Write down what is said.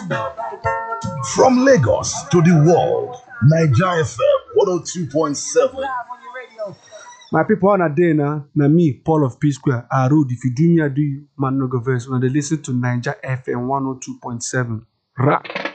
From Lagos to the world, Niger FM 102.7. My people on a day now, me, Paul of P Square, I road. If you do me, I do you, man, no go verse. When they listen to Niger FM 102.7. Rap.